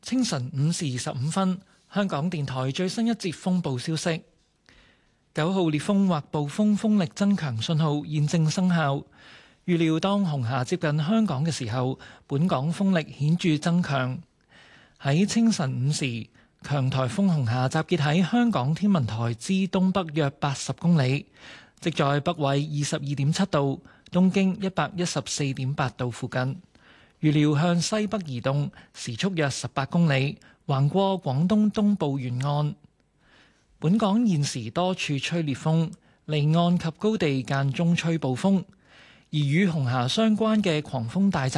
清晨5時15分，香港電台最新一節風暴消息：9號烈風或暴風風力增強信號現正生效。預料當紅霞接近香港嘅時候，本港風力顯著增強。喺清晨5時，強颱風紅霞集結喺香港天文台之東北約80公里，即在北緯22.7度、東經114.8度附近。預料向西北移動，時速約18公里，橫過廣東東部沿岸。本港現時多處吹烈風，離岸及高地間中吹暴風，而與紅霞相關嘅狂風大驟